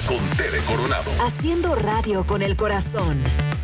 con Tere Coronado. Haciendo radio con el corazón.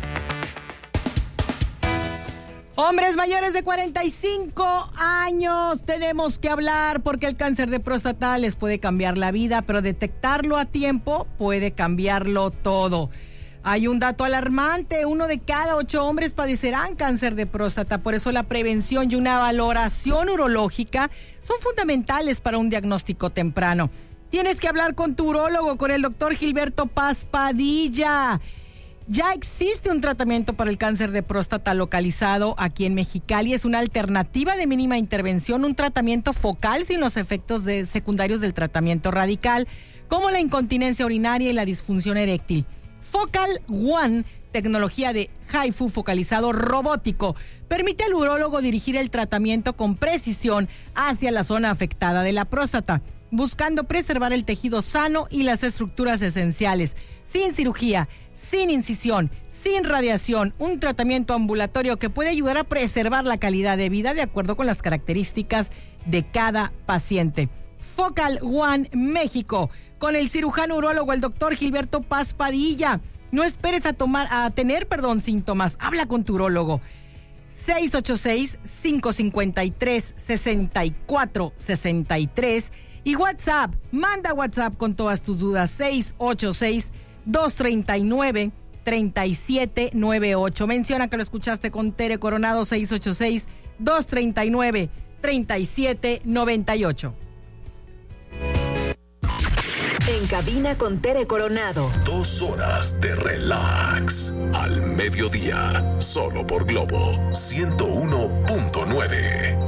Hombres mayores de 45 años, tenemos que hablar porque el cáncer de próstata les puede cambiar la vida, pero detectarlo a tiempo puede cambiarlo todo. Hay un dato alarmante: 1 de cada 8 hombres padecerán cáncer de próstata. Por eso la prevención y una valoración urológica son fundamentales para un diagnóstico temprano. Tienes que hablar con tu urólogo, con el doctor Gilberto Paz Padilla. Ya existe un tratamiento para el cáncer de próstata localizado aquí en Mexicali. Es una alternativa de mínima intervención, un tratamiento focal sin los efectos secundarios del tratamiento radical, como la incontinencia urinaria y la disfunción eréctil. Focal One, tecnología de HIFU focalizado robótico, permite al urólogo dirigir el tratamiento con precisión hacia la zona afectada de la próstata, buscando preservar el tejido sano y las estructuras esenciales, sin cirugía, sin incisión, sin radiación, un tratamiento ambulatorio que puede ayudar a preservar la calidad de vida de acuerdo con las características de cada paciente. Focal One México, con el cirujano urólogo, el doctor Gilberto Paz Padilla. No esperes a tener síntomas, habla con tu urólogo. 686-553-6463 y WhatsApp, manda WhatsApp con todas tus dudas, 686-239-3798. Menciona que lo escuchaste con Tere Coronado, 686-239-3798. En cabina con Tere Coronado. 2 horas de relax al mediodía, solo por Globo 101.9.